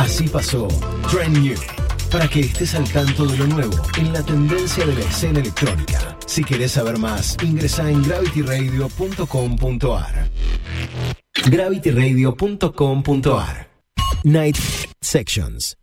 Así pasó Trend New, para que estés al tanto de lo nuevo en la tendencia de la escena electrónica. Si querés saber más, ingresa en gravityradio.com.ar. gravityradio.com.ar. Night Sections.